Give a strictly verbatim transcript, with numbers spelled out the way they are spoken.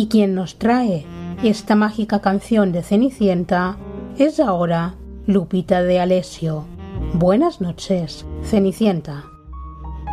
quien nos trae esta mágica canción de Cenicienta es ahora Lupita D'Alessio. Buenas noches, Cenicienta.